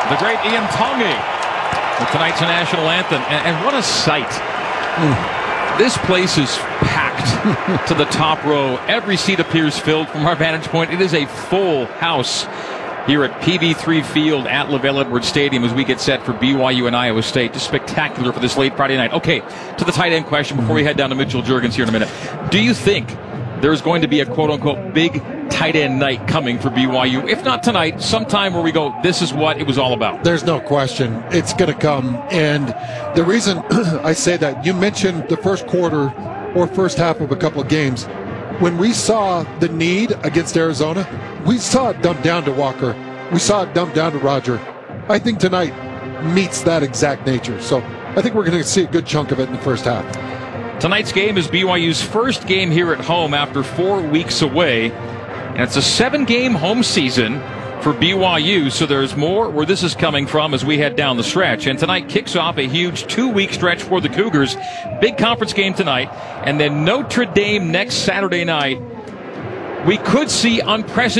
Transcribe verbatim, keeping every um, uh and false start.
the great Ian Tongi with tonight's national anthem. And, and what a sight. Mm. This place is packed to the top row. Every seat appears filled from our vantage point. It is a full house here at P B three Field at LaVell Edwards Stadium as we get set for B Y U and Iowa State. Just spectacular for this late Friday night. Okay, to the tight end question before we head down to Mitchell Juergens here in a minute. Do you think there's going to be a quote-unquote big tight end night coming for B Y U? If not tonight, sometime where we go, this is what it was all about. There's no question. It's going to come. And the reason I say that, you mentioned the first quarter or first half of a couple of games. When we saw the need against Arizona, we saw it dumped down to Walker. We saw it dumped down to Roger. I think tonight meets that exact nature. So I think we're going to see a good chunk of it in the first half. Tonight's game is B Y U's first game here at home after four weeks away. And it's a seven-game home season for B Y U, so there's more where this is coming from as we head down the stretch. And tonight kicks off a huge two-week stretch for the Cougars. Big conference game tonight, and then Notre Dame next Saturday night. We could see unprecedented